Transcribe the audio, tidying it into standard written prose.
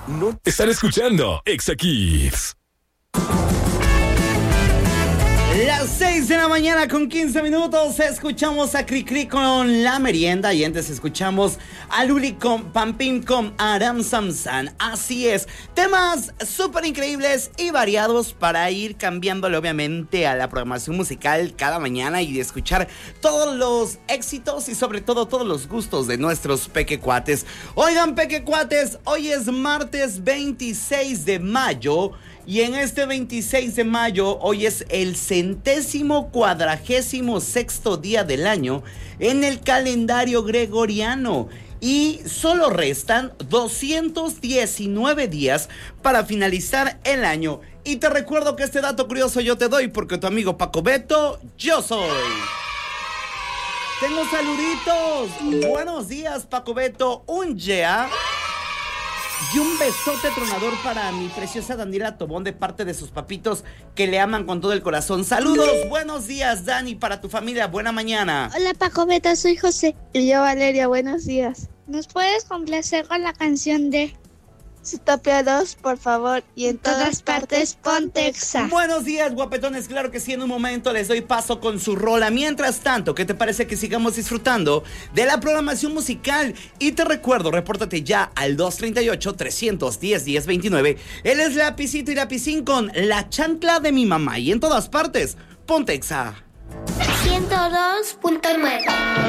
No están escuchando Exa Kids. Las 6 de la mañana con 15 minutos. Escuchamos a Cricri con La Merienda. Y antes escuchamos a Luli con Pampín con Aram Samsan. Así es, temas súper increíbles y variados para ir cambiándole obviamente a la programación musical cada mañana y de escuchar todos los éxitos y sobre todo todos los gustos de nuestros pequecuates. Oigan, pequecuates, hoy es martes 26 de mayo. Y en este 26 de mayo, hoy es el 146º día del año en el calendario gregoriano. Y solo restan 219 días para finalizar el año. Y te recuerdo que este dato curioso yo te doy porque tu amigo Paco Beto, yo soy. Tengo saluditos. Buenos días, Paco Beto. Un yeah. Y un besote tronador para mi preciosa Daniela Tobón de parte de sus papitos que le aman con todo el corazón. Saludos, buenos días, Dani, para tu familia, buena mañana. Hola, Paco Beta, soy José. Y yo, Valeria, buenos días. ¿Nos puedes complacer con la canción de Zootopia 2, por favor? Y en todas partes, ponte Exa. Buenos días, guapetones, claro que sí, en un momento les doy paso con su rola. Mientras tanto, ¿qué te parece que sigamos disfrutando de la programación musical? Y te recuerdo, repórtate ya al 238-310-1029. Él es Lapicito y Lapicín con La Chancla de mi mamá. Y en todas partes, ponte Exa. 102.9